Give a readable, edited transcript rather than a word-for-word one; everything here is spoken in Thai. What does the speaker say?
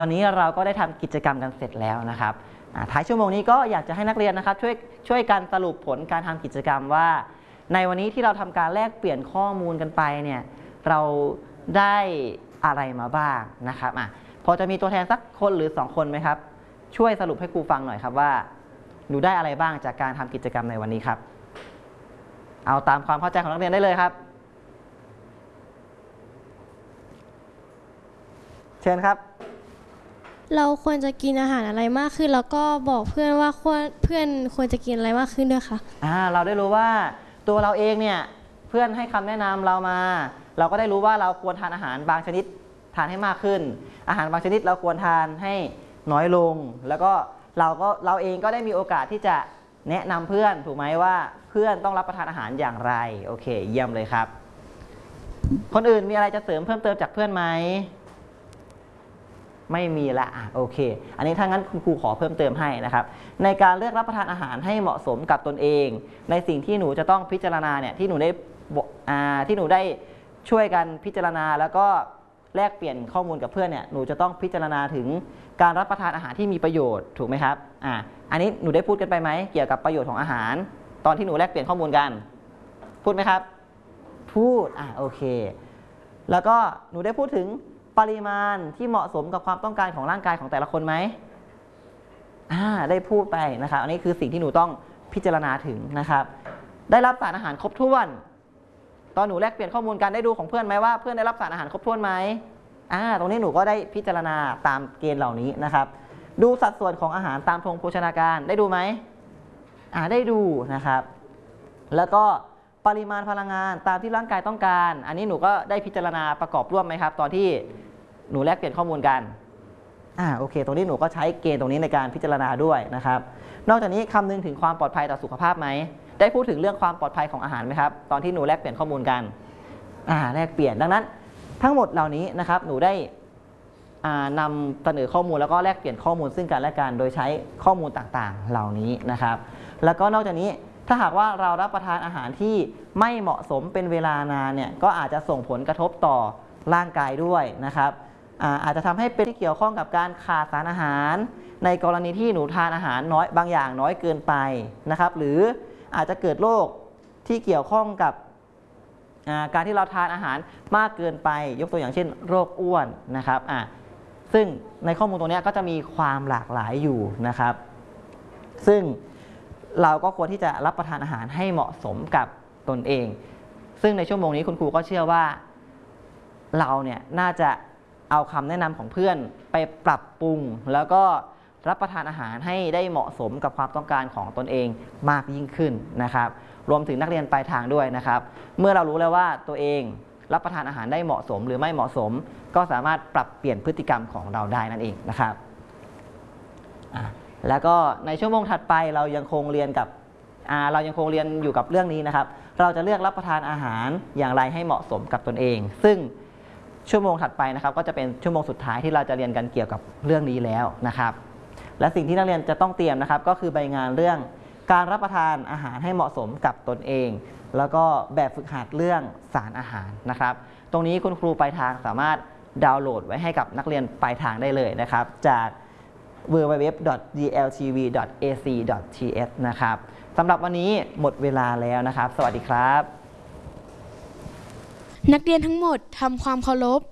ตอนนี้เราก็ได้ทำกิจกรรมกันเสร็จแล้วนะครับท้ายชั่วโมงนี้ก็อยากจะให้นักเรียนนะครับช่วยกันสรุปผลการทำกิจกรรมว่าในวันนี้ที่เราทำการแลกเปลี่ยนข้อมูลกันไปเนี่ยเราได้อะไรมาบ้างนะครับพอจะมีตัวแทนสักคนหรือ2คนไหมครับช่วยสรุปให้ครูฟังหน่อยครับว่าหนูได้อะไรบ้างจากการทำกิจกรรมในวันนี้ครับเอาตามความเข้าใจของนักเรียนได้เลยครับเชิญครับเราควรจะกินอาหารอะไรมากขึ้นแล้วก็บอกเพื่อนว่าเพื่อนควรจะกินอะไรมากขึ้นด้วยค่ะเราได้รู้ว่าตัวเราเองเนี่ยเพื่อนให้คำแนะนำเรามาเราก็ได้รู้ว่าเราควรทานอาหารบางชนิดทานให้มากขึ้นอาหารบางชนิดเราควรทานให้น้อยลงแล้วก็เราเองก็ได้มีโอกาสที่จะแนะนำเพื่อนถูกไหมว่าเพื่อนต้องรับประทานอาหารอย่างไรโอเคเยี่ยมเลยครับคนอื่นมีอะไรจะเสริมเพิ่มเติมจากเพื่อนไหมไม่มีละโอเคอันนี้ถ้างั้นคุณครูขอเพิ่มเติมให้นะครับในการเลือกรับประทานอาหารให้เหมาะสมกับตนเองในสิ่งที่หนูจะต้องพิจารณาเนี่ยที่หนูได้ช่วยกันพิจารณาแล้วก็แลกเปลี่ยนข้อมูลกับเพื่อนเนี่ยหนูจะต้องพิจารณาถึงการรับประทานอาหารที่มีประโยชน์ถูกไหมครับอันนี้หนูได้พูดกันไปไหมเกี่ยวกับประโยชน์ของอาหารตอนที่หนูแลกเปลี่ยนข้อมูลกันพูดไหมครับพูดโอเคแล้วก็หนูได้พูดถึงปริมาณที่เหมาะสมกับความต้องการของร่างกายของแต่ละคนไหมได้พูดไปนะครับอันนี้คือสิ่งที่หนูต้องพิจารณาถึงนะครับได้รับสารอาหารครบถ้วนตอนหนูแลกเปลี่ยนข้อมูลกันได้ดูของเพื่อนไหมว่าเพื่อนได้รับสารอาหารครบถ้วนไหมตรงนี้หนูก็ได้พิจารณาตามเกณฑ์เหล่านี้นะครับดูสัดส่วนของอาหารตามธงโภชนาการได้ดูไหมได้ดูนะครับแล้วก็ปริมาณพลังงานตามที่ร่างกายต้องการอันนี้หนูก็ได้พิจารณาประกอบร่วมไหมครับตอนที่หนูแลกเปลี่ยนข้อมูลกันโอเคตรงนี้หนูก็ใช้เกณฑ์ตรงนี้ในการพิจารณาด้วยนะครับนอกจากนี้คำนึงถึงความปลอดภัยต่อสุขภาพไหมได้พูดถึงเรื่องความปลอดภัยของอาหารไหมครับตอนที่หนูแลกเปลี่ยนข้อมูลกันแลกเปลี่ยนดังนั้นทั้งหมดเหล่านี้นะครับหนูได้นำเสนอข้อมูลแล้วก็แลกเปลี่ยนข้อมูลซึ่งกันและกันโดยใช้ข้อมูลต่างๆเหล่านี้นะครับแล้วก็นอกจากนี้ถ้าหากว่าเรารับประทานอาหารที่ไม่เหมาะสมเป็นเวลานานเนี่ยก็อาจจะส่งผลกระทบต่อร่างกายด้วยนะครับอาจจะทำให้เป็นที่เกี่ยวข้องกับการขาดสารอาหารในกรณีที่หนูทานอาหารน้อยบางอย่างน้อยเกินไปนะครับหรืออาจจะเกิดโรคที่เกี่ยวข้องกับการที่เราทานอาหารมากเกินไปยกตัวอย่างเช่นโรคอ้วนนะครับซึ่งในข้อมูลตรงนี้ก็จะมีความหลากหลายอยู่นะครับซึ่งเราก็ควรที่จะรับประทานอาหารให้เหมาะสมกับตนเองซึ่งในชั่วโมงนี้คุณครูก็เชื่อว่าเราเนี่ยน่าจะเอาคำแนะนำของเพื่อนไปปรับปรุงแล้วก็รับประทานอาหารให้ได้เหมาะสมกับความต้องการของตนเองมากยิ่งขึ้นนะครับรวมถึงนักเรียนปลายทางด้วยนะครับเมื่อเรารู้แล้วว่าตัวเองรับประทานอาหารได้เหมาะสมหรือไม่เหมาะสมก็สามารถปรับเปลี่ยนพฤติกรรมของเราได้นั่นเองนะครับแล้วก็ในชั่วโมงถัดไปเรายังคงเรียนอยู่กับเรื่องนี้นะครับเราจะเลือกรับประทานอาหารอย่างไรให้เหมาะสมกับตนเองซึ่งชั่วโมงถัดไปนะครับก็จะเป็นชั่วโมงสุดท้ายที่เราจะเรียนกันเกี่ยวกับเรื่องนี้แล้วนะครับและสิ่งที่นักเรียนจะต้องเตรียมนะครับก็คือใบงานเรื่องการรับประทานอาหารให้เหมาะสมกับตนเองแล้วก็แบบฝึกหัดเรื่องสารอาหารนะครับตรงนี้คุณครูปลายทางสามารถดาวน์โหลดไว้ให้กับนักเรียนปลายทางได้เลยนะครับจาก www.dltv.ac.th นะครับสำหรับวันนี้หมดเวลาแล้วนะครับสวัสดีครับนักเรียนทั้งหมดทำความเคารพ